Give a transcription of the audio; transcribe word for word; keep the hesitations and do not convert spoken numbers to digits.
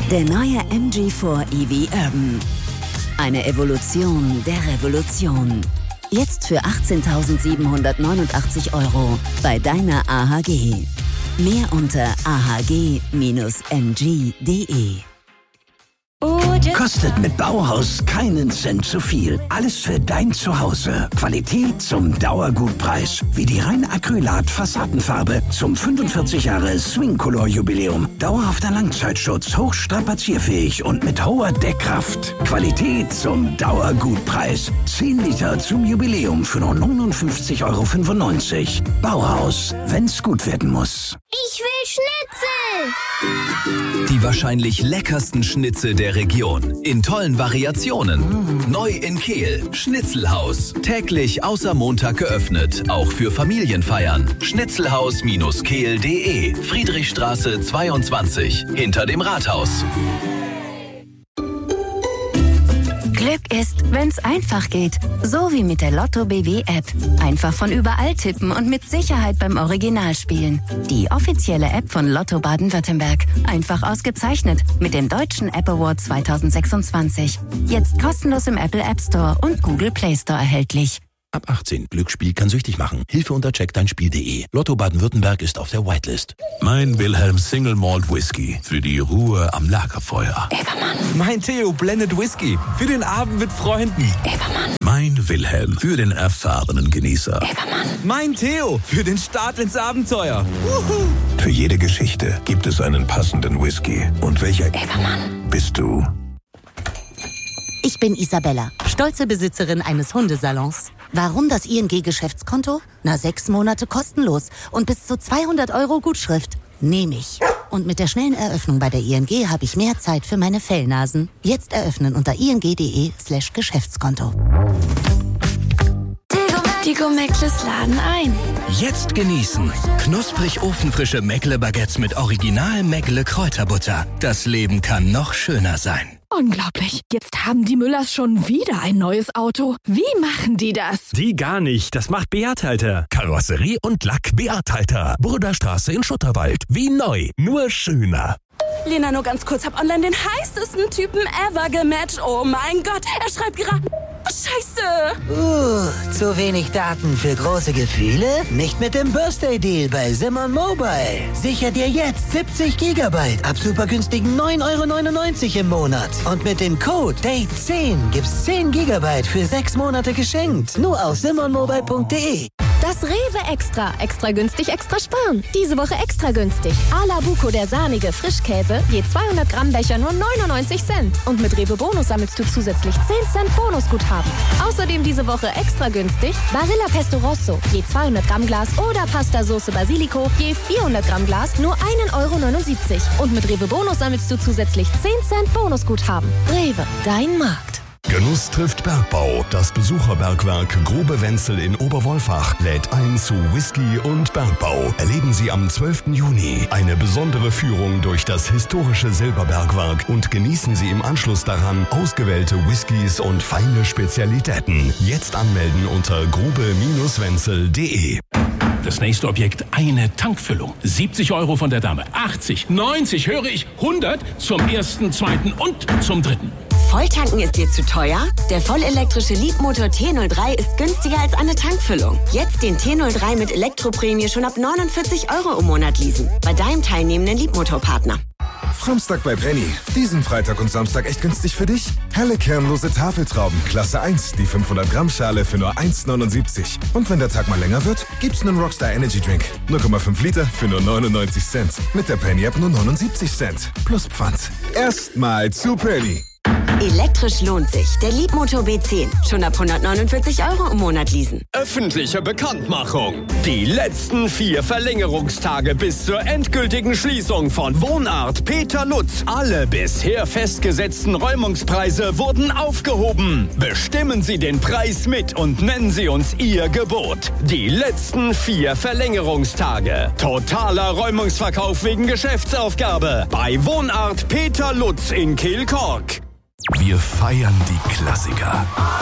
Der neue M G vier E V Urban. Eine Evolution der Revolution. Jetzt für achtzehntausendsiebenhundertneunundachtzig Euro bei deiner A H G. Mehr unter a h g Bindestrich m g punkt d e. Kostet mit Bauhaus keinen Cent zu viel. Alles für dein Zuhause. Qualität zum Dauergutpreis. Wie die rein Acrylat-Fassadenfarbe zum fünfundvierzig Jahre Swing-Color-Jubiläum. Dauerhafter Langzeitschutz, hochstrapazierfähig und mit hoher Deckkraft. Qualität zum Dauergutpreis. zehn Liter zum Jubiläum für nur neunundfünfzig Euro fünfundneunzig. Bauhaus, wenn's gut werden muss. Ich will Schnitzel! Die wahrscheinlich leckersten Schnitzel der Region. In tollen Variationen. Mm. Neu in Kehl. Schnitzelhaus. Täglich außer Montag geöffnet. Auch für Familienfeiern. Schnitzelhaus Kehl punkt de. Friedrichstraße zweiundzwanzig. Hinter dem Rathaus. Glück ist, wenn's einfach geht. So wie mit der Lotto B W App. Einfach von überall tippen und mit Sicherheit beim Original spielen. Die offizielle App von Lotto Baden-Württemberg. Einfach ausgezeichnet mit dem Deutschen App Award zweitausendsechsundzwanzig. Jetzt kostenlos im Apple App Store und Google Play Store erhältlich. Ab achtzehn. Glücksspiel kann süchtig machen. Hilfe unter check dein spiel punkt de. Lotto Baden-Württemberg ist auf der Whitelist. Mein Wilhelm Single Malt Whisky für die Ruhe am Lagerfeuer. Evermann. Mein Theo Blended Whisky für den Abend mit Freunden. Evermann. Mein Wilhelm für den erfahrenen Genießer. Evermann. Mein Theo für den Start ins Abenteuer. Wuhu. Für jede Geschichte gibt es einen passenden Whisky. Und welcher Evermann bist du? Ich bin Isabella, stolze Besitzerin eines Hundesalons. Warum das I N G-Geschäftskonto? Na, sechs Monate kostenlos und bis zu zweihundert Euro Gutschrift. Nehme ich. Und mit der schnellen Eröffnung bei der I N G habe ich mehr Zeit für meine Fellnasen. Jetzt eröffnen unter ing.de slash Geschäftskonto. Die Meckles laden ein. Jetzt genießen. Knusprig ofenfrische Meckle-Baguettes mit Original Meckle-Kräuterbutter. Das Leben kann noch schöner sein. Unglaublich. Jetzt haben die Müllers schon wieder ein neues Auto. Wie machen die das? Die gar nicht. Das macht Beat Halter. Karosserie und Lack Beat Halter. Burderstraße in Schutterwald. Wie neu, nur schöner. Lena, nur ganz kurz. Hab online den heißesten Typen ever gematcht. Oh mein Gott. Er schreibt gerade... Scheiße! Uh, zu wenig Daten für große Gefühle? Nicht mit dem Birthday-Deal bei Simon Mobile. Sicher dir jetzt siebzig Gigabyte ab super günstigen neun Euro neunundneunzig im Monat. Und mit dem Code Date zehn gibt's zehn Gigabyte für sechs Monate geschenkt. Nur auf simon mobile punkt de. Das Rewe Extra. Extra günstig, extra sparen. Diese Woche extra günstig. Ala Buco, der sahnige Frischkäse. Je zweihundert Gramm Becher nur neunundneunzig Cent. Und mit Rewe Bonus sammelst du zusätzlich zehn Cent Bonusguthaben. Außerdem diese Woche extra günstig Barilla Pesto Rosso. Je zweihundert Gramm Glas oder Pasta Sauce Basilico. Je vierhundert Gramm Glas nur ein Euro neunundsiebzig. Und mit Rewe Bonus sammelst du zusätzlich zehn Cent Bonusguthaben. Rewe, dein Markt. Genuss trifft Bergbau. Das Besucherbergwerk Grube Wenzel in Oberwolfach lädt ein zu Whisky und Bergbau. Erleben Sie am zwölften Juni eine besondere Führung durch das historische Silberbergwerk und genießen Sie im Anschluss daran ausgewählte Whiskys und feine Spezialitäten. Jetzt anmelden unter grube wenzel punkt de. Das nächste Objekt, eine Tankfüllung. siebzig Euro von der Dame. achtzig, neunzig, höre ich, hundert zum ersten, zweiten und zum dritten. Volltanken ist dir zu teuer? Der vollelektrische Leapmotor T null drei ist günstiger als eine Tankfüllung. Jetzt den T null drei mit Elektroprämie schon ab neunundvierzig Euro im Monat leasen. Bei deinem teilnehmenden Leapmotor-Partner. Samstag bei Penny. Diesen Freitag und Samstag echt günstig für dich? Helle kernlose Tafeltrauben, Klasse eins, die fünfhundert Gramm Schale für nur eins neunundsiebzig. Und wenn der Tag mal länger wird, gibt's einen Rockstar Energy Drink. null Komma fünf Liter für nur neunundneunzig Cent. Mit der Penny App nur neunundsiebzig Cent. Plus Pfand. Erstmal zu Penny. Elektrisch lohnt sich. Der Leapmotor B zehn. Schon ab hundertneunundvierzig Euro im Monat leasen. Öffentliche Bekanntmachung. Die letzten vier Verlängerungstage bis zur endgültigen Schließung von Wohnart Peter Lutz. Alle bisher festgesetzten Räumungspreise wurden aufgehoben. Bestimmen Sie den Preis mit und nennen Sie uns Ihr Gebot. Die letzten vier Verlängerungstage. Totaler Räumungsverkauf wegen Geschäftsaufgabe. Bei Wohnart Peter Lutz in Kehl-Kork. Wir feiern die Klassiker.